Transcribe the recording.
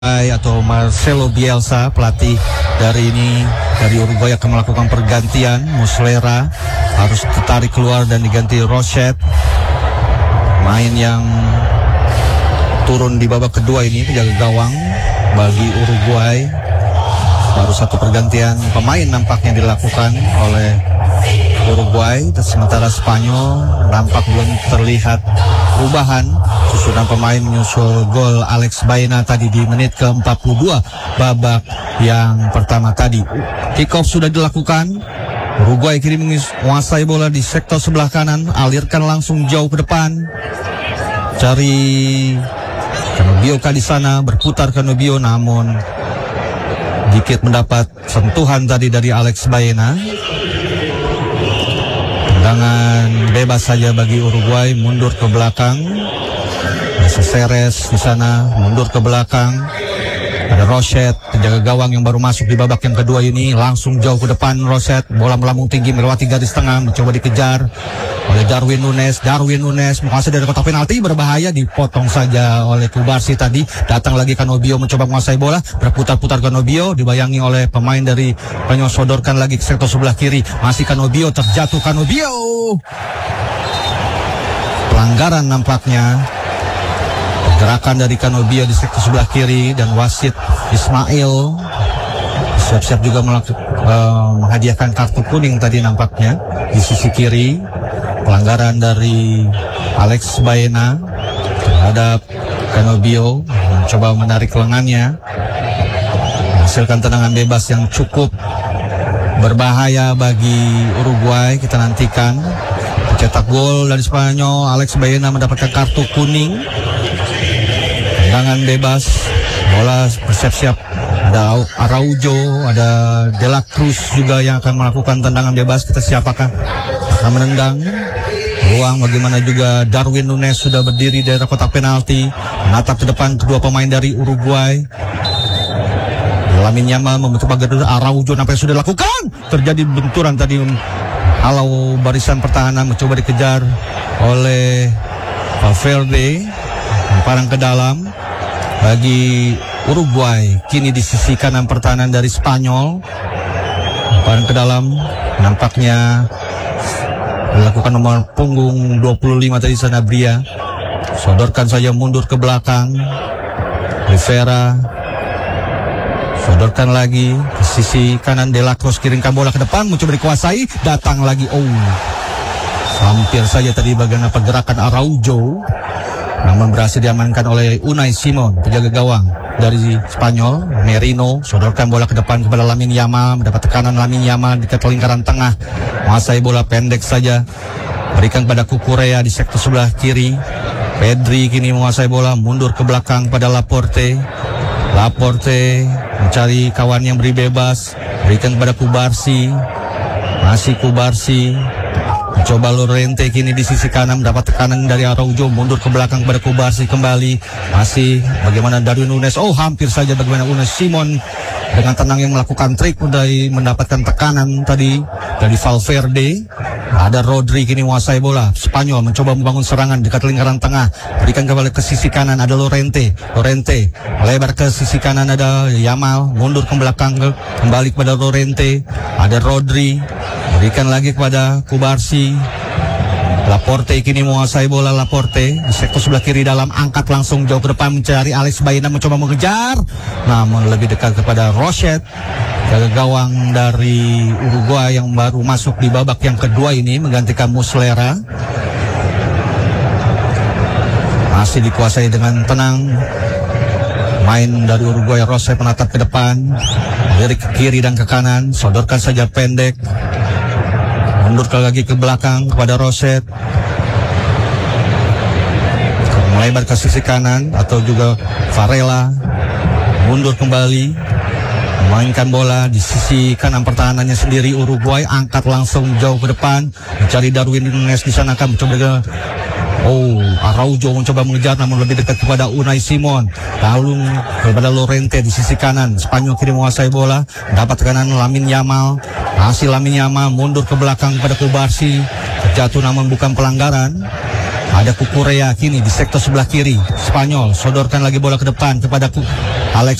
atau Marcelo Bielsa, pelatih dari Uruguay akan melakukan pergantian. Muslera harus ditarik keluar dan diganti Roset. Main yang turun di babak kedua ini penjaga gawang bagi Uruguay. Baru satu pergantian pemain nampaknya dilakukan oleh Uruguay, sementara Spanyol nampak belum terlihat perubahan. Susunan pemain menyusul gol Alex Baena tadi di menit ke-42 babak yang pertama tadi. Kick off sudah dilakukan. Uruguay kini menguasai bola di sektor sebelah kanan, alirkan langsung jauh ke depan. Cari Canobio di sana, berputar Canobio, namun dikit mendapat sentuhan tadi dari Alex Baena. Tendangan bebas saja bagi Uruguay, mundur ke belakang. Seseres di sana, mundur ke belakang. Ada Roset, penjaga gawang yang baru masuk di babak yang kedua ini, langsung jauh ke depan. Roset, bola melambung tinggi melewati garis tengah, mencoba dikejar oleh Darwin Nunes. Menguasai dari kotak penalti, berbahaya, dipotong saja oleh Kubarsi tadi. Datang lagi Canobio mencoba menguasai bola, berputar-putar Canobio, dibayangi oleh pemain dari Spanyol, sodorkan lagi ke sektor sebelah kiri. Masih Canobio, terjatuh Canobio. Pelanggaran nampaknya. Gerakan dari Canobio di sektor sebelah kiri, dan wasit Ismail siap-siap juga menghadiahkan kartu kuning tadi nampaknya di sisi kiri. Pelanggaran dari Alex Baena terhadap Canobio, mencoba menarik lengannya, menghasilkan tendangan bebas yang cukup berbahaya bagi Uruguay. Kita nantikan pencetak gol dari Spanyol, Alex Baena mendapatkan kartu kuning. Tendangan bebas, bola bersiap-siap. Ada Araujo, ada De La Cruz juga yang akan melakukan tendangan bebas. Kita siapakah akan menendang? Ruang bagaimana juga Darwin Nunes sudah berdiri dari kotak penalti, menatap ke depan kedua pemain dari Uruguay. Lamine Yamal membentuk pagar Araujo, apa yang sudah dilakukan? Terjadi benturan tadi, halau barisan pertahanan, mencoba dikejar oleh Valverde, memparang ke dalam bagi Uruguay. Kini di sisi kanan pertahanan dari Spanyol, memparang ke dalam, nampaknya dilakukan nomor punggung 25 tadi Sanabria. Sodorkan saja mundur ke belakang. Rivera sodorkan lagi ke sisi kanan. De La Cruz kirimkan bola ke depan, mencoba dikuasai, datang lagi. Hampir saja tadi bagian pergerakan Araujo, namun berhasil diamankan oleh Unai Simon, penjaga gawang dari Spanyol. Merino sodorkan bola ke depan kepada Lamine Yamal, mendapat tekanan Lamine Yamal di lingkaran tengah, menguasai bola pendek saja, berikan kepada Cucurella di sektor sebelah kiri. Pedri kini menguasai bola, mundur ke belakang pada Laporte mencari kawan yang beri bebas, berikan kepada Kubarsi. Masih Kubarsi, mencoba Llorente kini di sisi kanan, mendapat tekanan dari Araujo, mundur ke belakang kepada Kubarsi kembali. Masih bagaimana Darwin Nunes, hampir saja bagaimana Unai Simon dengan tenang yang melakukan trik, dari mendapatkan tekanan tadi dari Valverde. Ada Rodri kini menguasai bola. Spanyol mencoba membangun serangan dekat lingkaran tengah, berikan kembali ke sisi kanan, ada Llorente lebar ke sisi kanan, ada Yamal, mundur ke belakang kembali kepada Llorente. Ada Rodri, berikan lagi kepada Kubarsi. Laporte kini menguasai bola. Laporte di sektor sebelah kiri dalam, angkat langsung jauh ke depan, mencari Alex Baena, mencoba mengejar, namun lebih dekat kepada Roset, jaga gawang dari Uruguay yang baru masuk di babak yang kedua ini, menggantikan Muslera. Masih dikuasai dengan tenang main dari Uruguay. Roset menatap ke depan, dari ke kiri dan ke kanan, sodorkan saja pendek, mundur lagi ke belakang kepada Roset, melebar ke sisi kanan, atau juga Varela, mundur kembali, memainkan bola di sisi kanan pertahanannya sendiri. Uruguay angkat langsung jauh ke depan, mencari Darwin Nunes di sana, akan mencoba Araujo mencoba mengejar, namun lebih dekat kepada Unai Simon, lalu kepada Llorente di sisi kanan. Spanyol kini menguasai bola, dapat tekanan Lamine Yamal. Lamine Yamal mundur ke belakang kepada Kubarsi, terjatuh namun bukan pelanggaran. Ada Kukurea kini di sektor sebelah kiri. Spanyol sodorkan lagi bola ke depan kepada Alex